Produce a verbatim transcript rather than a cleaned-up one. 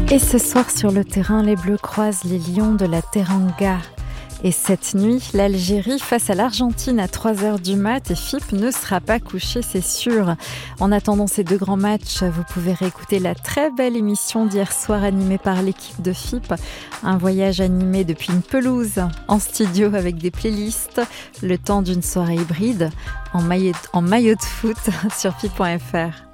Et ce soir sur le terrain, les Bleus croisent les Lions de la Teranga. Et cette nuit, l'Algérie face à l'Argentine à trois heures du mat. Et F I P ne sera pas couché, c'est sûr. En attendant ces deux grands matchs, vous pouvez réécouter la très belle émission d'hier soir animée par l'équipe de F I P. Un voyage animé depuis une pelouse, en studio avec des playlists, le temps d'une soirée hybride, en maillot, en maillot de foot sur F I P point F R.